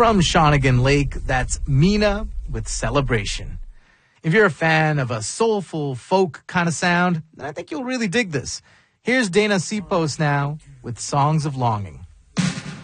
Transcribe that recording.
From Shawnigan Lake, that's Mina with Celebration. If you're a fan of a soulful folk kind of sound, then I think you'll really dig this. Here's Dana Sipos now with Songs of Longing.